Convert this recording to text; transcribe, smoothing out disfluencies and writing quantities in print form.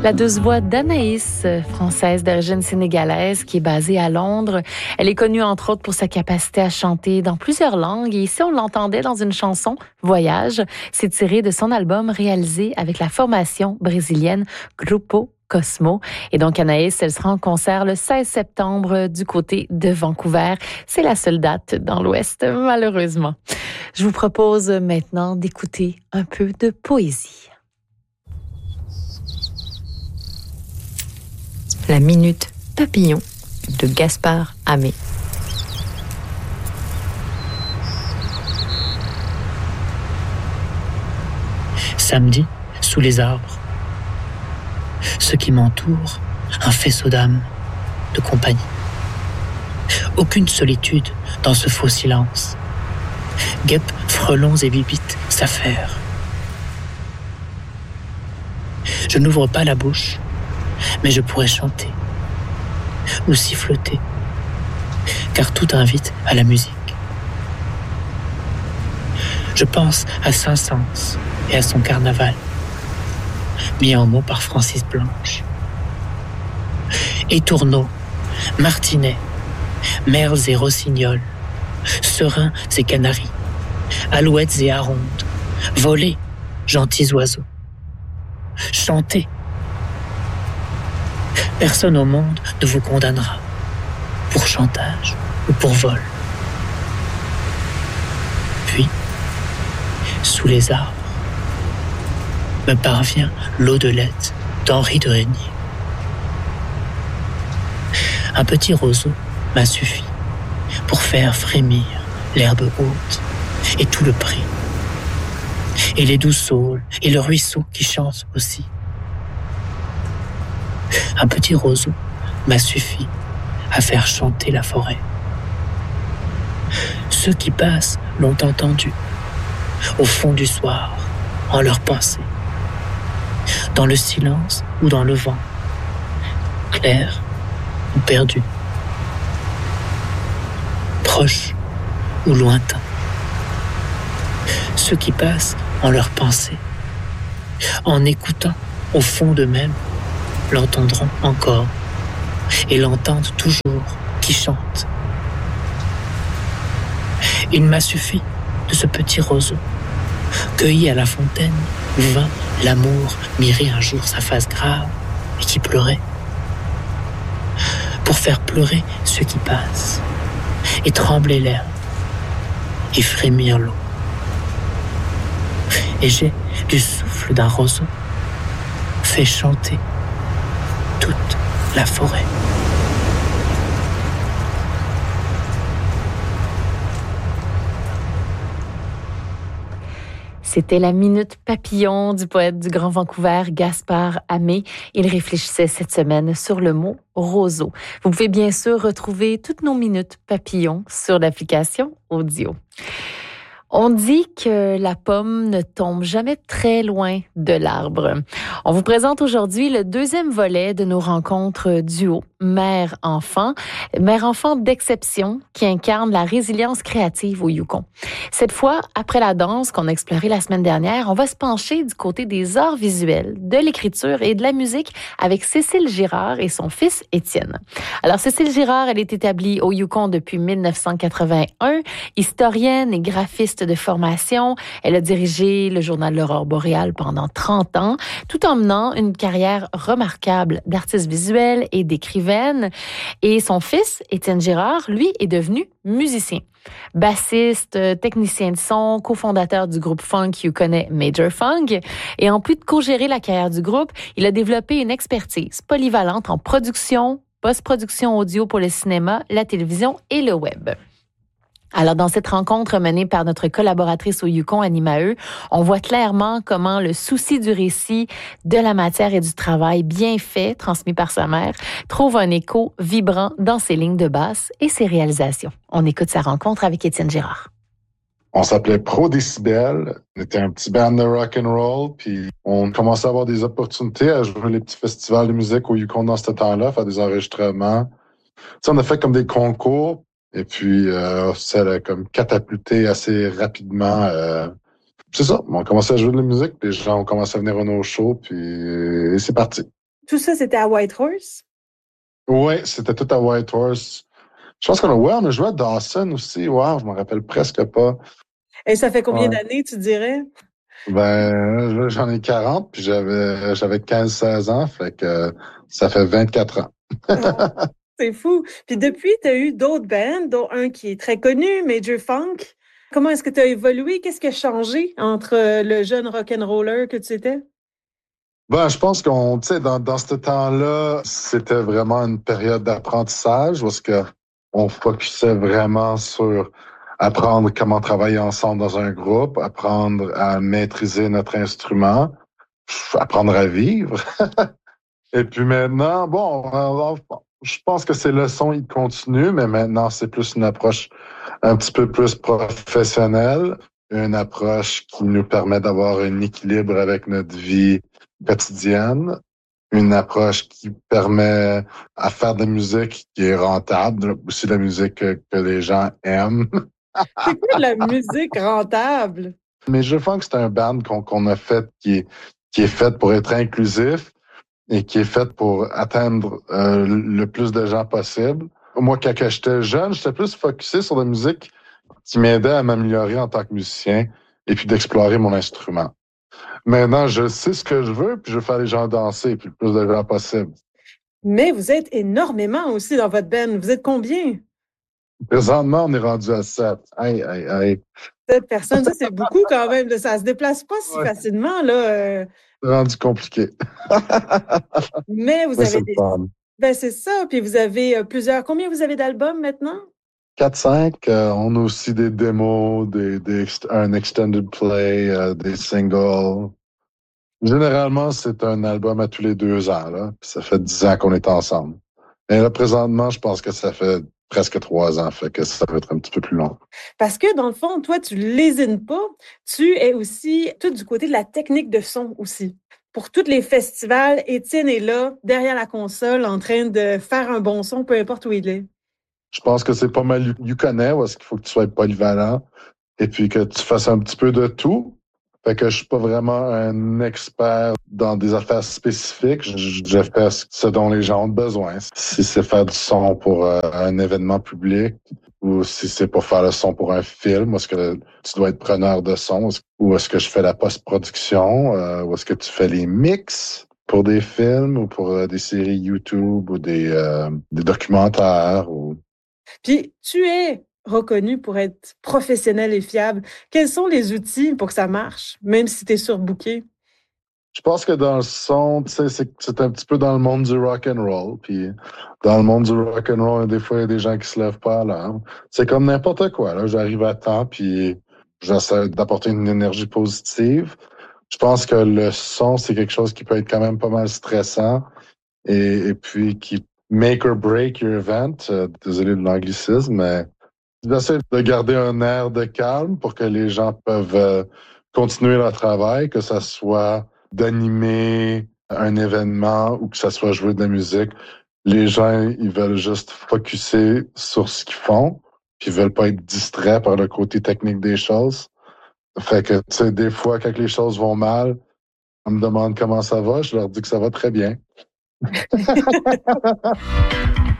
La douce voix d'Anaïs, française d'origine sénégalaise, qui est basée à Londres. Elle est connue entre autres pour sa capacité à chanter dans plusieurs langues. Et ici, on l'entendait dans une chanson, Voyage. C'est tiré de son album réalisé avec la formation brésilienne Grupo Cosmo. Et donc, Anaïs, elle sera en concert le 16 septembre du côté de Vancouver. C'est la seule date dans l'Ouest, malheureusement. Je vous propose maintenant d'écouter un peu de poésie. La Minute Papillon de Gaspard Amé. Samedi, sous les arbres, ce qui m'entoure, un faisceau d'âme, de compagnie. Aucune solitude dans ce faux silence. Guêpes, frelons et bibites s'affairent. Je n'ouvre pas la bouche, mais je pourrais chanter ou siffloter, car tout invite à la musique. Je pense à Saint-Saëns et à son carnaval, mis en mots par Francis Blanche. Étourneaux, martinets, merles et rossignols, serins et canaris, alouettes et arondes, volez, gentils oiseaux, chantez. Personne au monde ne vous condamnera pour chantage ou pour vol. Puis, sous les arbres, me parvient l'audelette d'Henri de Régnier. Un petit roseau m'a suffi pour faire frémir l'herbe haute et tout le pré, et les douces saules et le ruisseau qui chantent aussi. Un petit roseau m'a suffi à faire chanter la forêt. Ceux qui passent l'ont entendu, au fond du soir, en leurs pensées, dans le silence ou dans le vent, clair ou perdu, proche ou lointain. Ceux qui passent en leurs pensées, en écoutant au fond d'eux-mêmes, l'entendront encore et l'entendent toujours qui chante. Il m'a suffi de ce petit roseau, cueilli à la fontaine où vint l'amour mirer un jour sa face grave et qui pleurait, pour faire pleurer ceux qui passent et trembler l'herbe et frémir l'eau. Et j'ai, du souffle d'un roseau, fait chanter toute la forêt. C'était la Minute Papillon du poète du Grand Vancouver, Gaspard Amé. Il réfléchissait cette semaine sur le mot roseau. Vous pouvez bien sûr retrouver toutes nos Minutes Papillon sur l'application Audio. On dit que la pomme ne tombe jamais très loin de l'arbre. On vous présente aujourd'hui le deuxième volet de nos rencontres duo mère-enfant. Mère-enfant d'exception qui incarne la résilience créative au Yukon. Cette fois, après la danse qu'on a explorée la semaine dernière, on va se pencher du côté des arts visuels, de l'écriture et de la musique avec Cécile Girard et son fils Étienne. Alors, Cécile Girard, elle est établie au Yukon depuis 1981, historienne et graphiste de formation. Elle a dirigé le journal L'Aurore boréale pendant 30 ans, tout en menant une carrière remarquable d'artiste visuelle et d'écrivaine. Et son fils, Étienne Girard, lui, est devenu musicien. Bassiste, technicien de son, cofondateur du groupe funk Yukonais Major Funk. Et en plus de co-gérer la carrière du groupe, il a développé une expertise polyvalente en production, post-production audio pour le cinéma, la télévision et le web. Alors, dans cette rencontre menée par notre collaboratrice au Yukon, Annie Maheu, on voit clairement comment le souci du récit, de la matière et du travail bien fait, transmis par sa mère, trouve un écho vibrant dans ses lignes de basse et ses réalisations. On écoute sa rencontre avec Étienne Girard. On s'appelait Pro Décibel. On était un petit band de rock and roll, puis on commençait à avoir des opportunités à jouer les petits festivals de musique au Yukon dans ce temps-là, faire des enregistrements. Tu sais, on a fait comme des concours. Et puis, ça a comme catapulté assez rapidement. C'est ça, on a commencé à jouer de la musique, les gens ont commencé à venir à nos shows, puis c'est parti. Tout ça, c'était à Whitehorse? Oui, c'était tout à Whitehorse. Je pense on a joué à Dawson aussi. Wow, je me rappelle presque pas. Et ça fait combien Ouais. d'années, tu dirais? Ben, là, j'en ai 40, puis j'avais 15-16 ans, fait que ça fait 24 ans. Oh, c'est fou. Puis depuis, tu as eu d'autres bands, dont un qui est très connu, Major Funk. Comment est-ce que tu as évolué? Qu'est-ce qui a changé entre le jeune rock'n'roller que tu étais? Ben, je pense qu'on, tu sais, dans ce temps-là, c'était vraiment une période d'apprentissage parce que on focusait vraiment sur apprendre comment travailler ensemble dans un groupe, apprendre à maîtriser notre instrument, apprendre à vivre. Et puis maintenant, je pense que ces leçons, ils continuent, mais maintenant, c'est plus une approche un petit peu plus professionnelle, une approche qui nous permet d'avoir un équilibre avec notre vie quotidienne, une approche qui permet à faire de la musique qui est rentable, aussi de la musique que les gens aiment. C'est quoi de la musique rentable? Mais je pense que c'est un band qu'on a fait qui est fait pour être inclusif et qui est fait pour atteindre le plus de gens possible. Moi, quand j'étais jeune, j'étais plus focusé sur la musique qui m'aidait à m'améliorer en tant que musicien et puis d'explorer mon instrument. Maintenant, je sais ce que je veux, puis je veux faire les gens danser, puis le plus de gens possible. Mais vous êtes énormément aussi dans votre band. Vous êtes combien? Présentement, on est rendu à 7. Aïe, aïe, aïe. 7 personnes, ça c'est beaucoup quand même. Là. Ça se déplace pas si facilement. Là. C'est rendu compliqué. Mais vous Mais c'est avez le des... fun. Ben c'est ça. Puis vous avez plusieurs... Combien vous avez d'albums maintenant? 4-5, on a aussi des démos, un extended play, des singles. Généralement, c'est un album à tous les 2 ans. Là. Puis ça fait 10 ans qu'on est ensemble. Et là, présentement, je pense que ça fait presque 3 ans. Fait que ça va être un petit peu plus long. Parce que dans le fond, toi, tu lésines pas. Tu es aussi tout du côté de la technique de son aussi. Pour tous les festivals, Étienne est là, derrière la console, en train de faire un bon son, peu importe où il est. Je pense que c'est pas mal you connais, parce qu'il faut que tu sois polyvalent et puis que tu fasses un petit peu de tout. Fait que je suis pas vraiment un expert dans des affaires spécifiques. Je fais ce dont les gens ont besoin. Si c'est faire du son pour un événement public ou si c'est pour faire le son pour un film, est-ce que tu dois être preneur de son ou est-ce que je fais la post-production ou est-ce que tu fais les mix pour des films ou pour des séries YouTube ou des documentaires ou... Puis, tu es reconnu pour être professionnel et fiable. Quels sont les outils pour que ça marche, même si tu es surbooké? Je pense que dans le son, tu sais, c'est un petit peu dans le monde du rock and roll. Puis dans le monde du rock and roll, des fois, il y a des gens qui se lèvent pas à l'heure. C'est comme n'importe quoi. Là, j'arrive à temps, puis j'essaie d'apporter une énergie positive. Je pense que le son, c'est quelque chose qui peut être quand même pas mal stressant et puis qui make or break your event. Désolé de l'anglicisme, mais j'essaie de garder un air de calme pour que les gens peuvent continuer leur travail, que ça soit d'animer un événement ou que ça soit jouer de la musique. Les gens, ils veulent juste focusser sur ce qu'ils font, puis ils veulent pas être distraits par le côté technique des choses. Fait que, tu sais, des fois, quand les choses vont mal, on me demande comment ça va, je leur dis que ça va très bien.